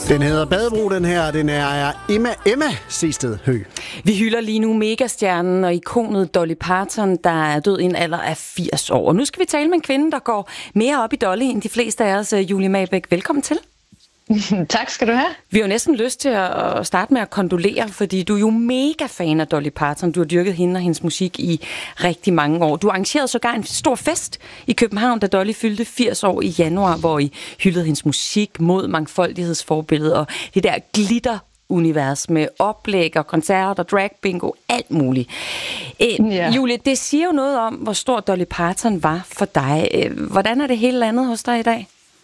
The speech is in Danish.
Den hedder Badebro, den her. Den er Emma Sehsted Høgh. Vi hylder lige nu megastjernen og ikonet Dolly Parton, der er død i en alder af 80 år. Og nu skal vi tale med en kvinde, der går mere op i Dolly end de fleste af os. Julie Mabæk, velkommen til. Tak skal du have. Vi har jo næsten lyst til at starte med at kondolere, fordi du er jo mega fan af Dolly Parton. Du har dyrket hende og hendes musik i rigtig mange år. Du arrangerede sågar en stor fest i København, da Dolly fyldte 80 år i januar, hvor I hyldede hendes musik mod mangfoldighedsforbilledet og det der glitter-univers med oplæg og koncerter, drag bingo, alt muligt. Julie, det siger jo noget om, hvor stor Dolly Parton var for dig. Hvordan er det hele landet hos dig i dag?